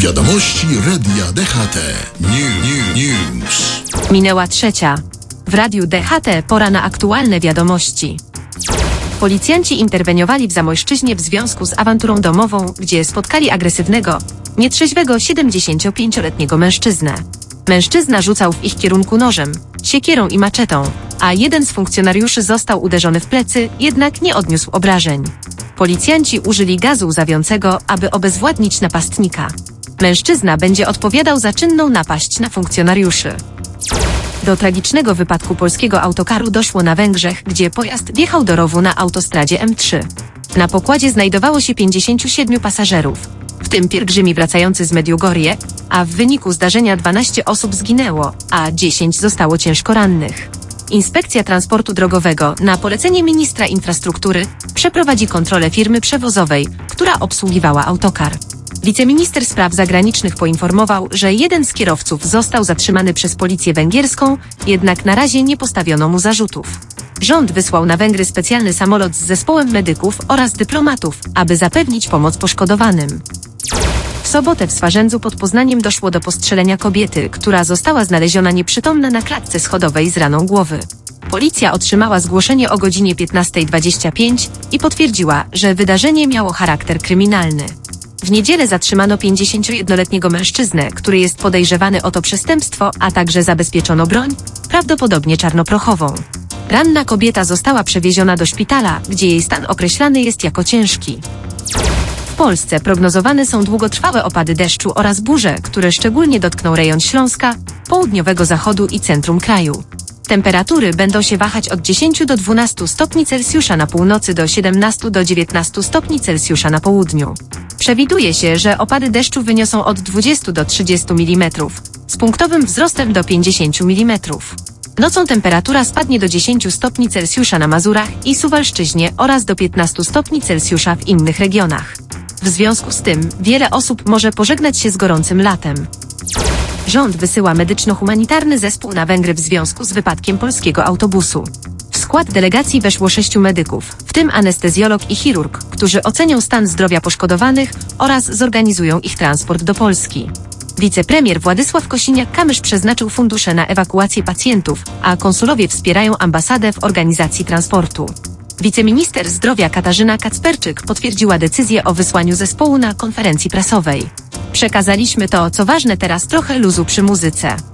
Wiadomości Radia DHT. News. Minęła 3:00. W Radiu DHT pora na aktualne wiadomości. Policjanci interweniowali w Zamojszczyźnie w związku z awanturą domową, gdzie spotkali agresywnego, nietrzeźwego 75-letniego mężczyznę. Mężczyzna rzucał w ich kierunku nożem, siekierą i maczetą, a jeden z funkcjonariuszy został uderzony w plecy, jednak nie odniósł obrażeń. Policjanci użyli gazu łzawiącego, aby obezwładnić napastnika. Mężczyzna będzie odpowiadał za czynną napaść na funkcjonariuszy. Do tragicznego wypadku polskiego autokaru doszło na Węgrzech, gdzie pojazd wjechał do rowu na autostradzie M3. Na pokładzie znajdowało się 57 pasażerów, w tym pielgrzymi wracający z Mediugorje, a w wyniku zdarzenia 12 osób zginęło, a 10 zostało ciężko rannych. Inspekcja Transportu Drogowego na polecenie ministra infrastruktury przeprowadzi kontrolę firmy przewozowej, która obsługiwała autokar. Wiceminister spraw zagranicznych poinformował, że jeden z kierowców został zatrzymany przez policję węgierską, jednak na razie nie postawiono mu zarzutów. Rząd wysłał na Węgry specjalny samolot z zespołem medyków oraz dyplomatów, aby zapewnić pomoc poszkodowanym. W sobotę w Swarzędzu pod Poznaniem doszło do postrzelenia kobiety, która została znaleziona nieprzytomna na klatce schodowej z raną głowy. Policja otrzymała zgłoszenie o godzinie 15:25 i potwierdziła, że wydarzenie miało charakter kryminalny. W niedzielę zatrzymano 51-letniego mężczyznę, który jest podejrzewany o to przestępstwo, a także zabezpieczono broń, prawdopodobnie czarnoprochową. Ranna kobieta została przewieziona do szpitala, gdzie jej stan określany jest jako ciężki. W Polsce prognozowane są długotrwałe opady deszczu oraz burze, które szczególnie dotkną rejon Śląska, południowego zachodu i centrum kraju. Temperatury będą się wahać od 10 do 12 stopni Celsjusza na północy do 17 do 19 stopni Celsjusza na południu. Przewiduje się, że opady deszczu wyniosą od 20 do 30 mm, z punktowym wzrostem do 50 mm. Nocą temperatura spadnie do 10 stopni Celsjusza na Mazurach i Suwalszczyźnie oraz do 15 stopni Celsjusza w innych regionach. W związku z tym wiele osób może pożegnać się z gorącym latem. Rząd wysyła medyczno-humanitarny zespół na Węgry w związku z wypadkiem polskiego autobusu. W skład delegacji weszło 6 medyków, w tym anestezjolog i chirurg, którzy ocenią stan zdrowia poszkodowanych oraz zorganizują ich transport do Polski. Wicepremier Władysław Kosiniak-Kamysz przeznaczył fundusze na ewakuację pacjentów, a konsulowie wspierają ambasadę w organizacji transportu. Wiceminister zdrowia Katarzyna Kacperczyk potwierdziła decyzję o wysłaniu zespołu na konferencji prasowej. Przekazaliśmy to, co ważne, teraz trochę luzu przy muzyce.